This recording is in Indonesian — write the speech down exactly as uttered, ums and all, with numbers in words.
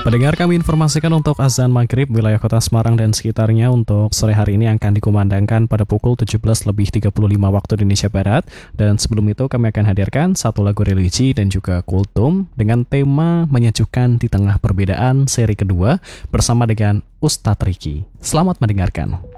Pendengar, kami informasikan untuk azan maghrib wilayah kota Semarang dan sekitarnya untuk sore hari ini akan dikumandangkan pada pukul tujuh belas lebih tiga puluh lima waktu Indonesia Barat. Dan sebelum itu kami akan hadirkan satu lagu religi dan juga kultum dengan tema menyejukkan di tengah perbedaan seri kedua bersama dengan Ustadz Riki. Selamat mendengarkan.